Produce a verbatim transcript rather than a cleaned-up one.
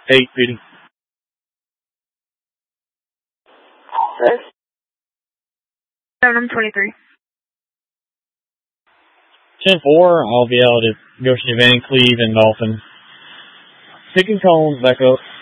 Eight, feeding. Six. Seven, twenty-three. ten four, I'll be able to Goshen, Van Cleve, and Dolphin. Picking cones back up.